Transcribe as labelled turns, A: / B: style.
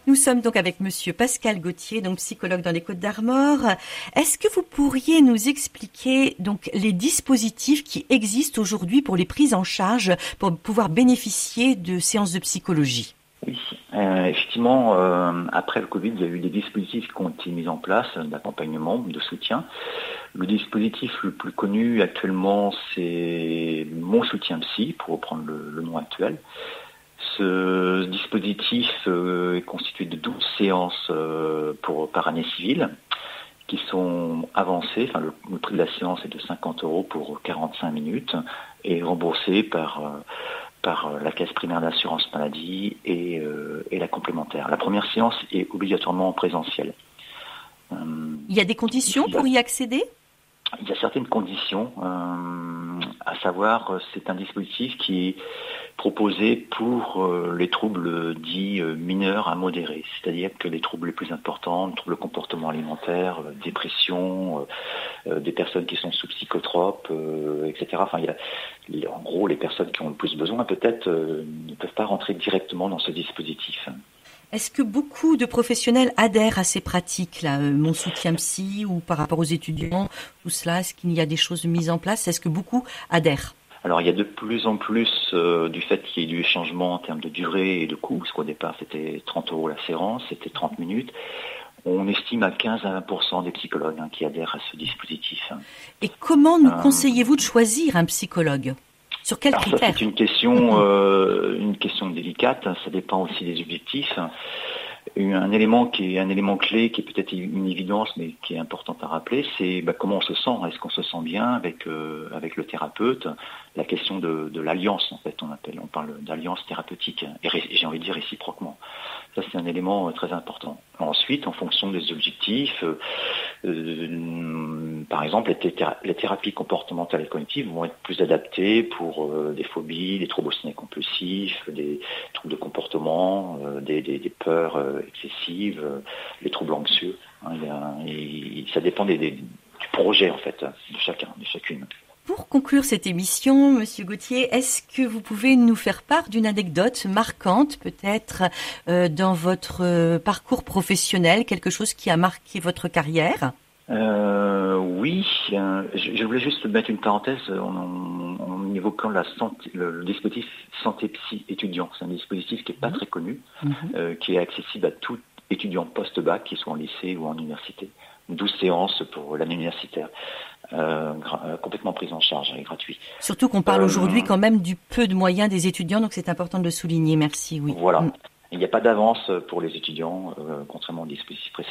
A: Nous sommes donc avec Monsieur Pascal Gauthier, donc psychologue dans les Côtes-d'Armor. Est-ce que vous pourriez nous expliquer donc les dispositifs qui existent aujourd'hui pour les prises en charge, pour pouvoir bénéficier de séances de psychologie?
B: Oui, effectivement, après le Covid, il y a eu des dispositifs qui ont été mis en place d'accompagnement, de soutien. Le dispositif le plus connu actuellement, c'est Mon Soutien Psy, pour reprendre le nom actuel. Ce dispositif est constitué de 12 séances par année civile qui sont avancées. Enfin, le prix de la séance est de 50 € pour 45 minutes et remboursé par la caisse primaire d'assurance maladie et la complémentaire. La première séance est obligatoirement en présentiel.
A: Il y a des conditions pour y accéder ?
B: Il y a certaines conditions, à savoir, c'est un dispositif qui est proposé pour les troubles dits mineurs à modérés, c'est-à-dire que les troubles les plus importants, les troubles de comportement alimentaire, dépression, des personnes qui sont sous psychotropes, etc. Enfin, en gros, les personnes qui ont le plus besoin, peut-être, ne peuvent pas rentrer directement dans ce dispositif.
A: Est-ce que beaucoup de professionnels adhèrent à ces pratiques-là, Mon Soutien Psy, ou par rapport aux étudiants, tout cela, est-ce qu'il y a des choses mises en place? Est-ce que beaucoup adhèrent?
B: Alors, il y a de plus en plus, du fait qu'il y ait du changement en termes de durée et de coût, parce qu'au départ, c'était 30 € la séance, c'était 30 minutes. On estime à 15 à 20% des psychologues qui adhèrent à ce dispositif.
A: Et comment nous conseillez-vous de choisir un psychologue? Sur quels critères?
B: Ça, c'est une question délicate. Ça dépend aussi des objectifs. Un élément clé, qui est peut-être une évidence, mais qui est important à rappeler, c'est comment on se sent. Est-ce qu'on se sent bien avec le thérapeute? La question de l'alliance, en fait, on parle d'alliance thérapeutique, et j'ai envie de dire réciproquement. Ça, c'est un élément très important. Ensuite, en fonction des objectifs, par exemple, les thérapies comportementales et cognitives vont être plus adaptées pour des phobies, des troubles obsessionnels compulsifs, des troubles de comportement, des peurs excessives, les troubles anxieux. Ça dépend du projet, en fait, de chacune.
A: Pour conclure cette émission, Monsieur Gauthier, est-ce que vous pouvez nous faire part d'une anecdote marquante, peut-être, dans votre parcours professionnel, quelque chose qui a marqué votre carrière?
B: Oui, je voulais juste mettre une parenthèse en évoquant le dispositif Santé Psy étudiant. C'est un dispositif qui n'est pas très connu, qui est accessible à tout étudiant post-bac, qui soit en lycée ou en université. 12 séances pour l'année universitaire, complètement prise en charge et gratuit.
A: Surtout qu'on parle aujourd'hui quand même du peu de moyens des étudiants, donc c'est important de le souligner. Merci, oui.
B: Voilà. Il n'y a pas d'avance pour les étudiants, contrairement au dispositif précédent.